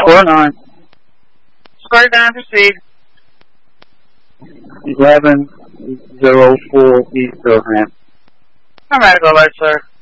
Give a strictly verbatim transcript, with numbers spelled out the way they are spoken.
four nine. Square nine, proceed. eleven zero four East Durham. All right, go right, sir.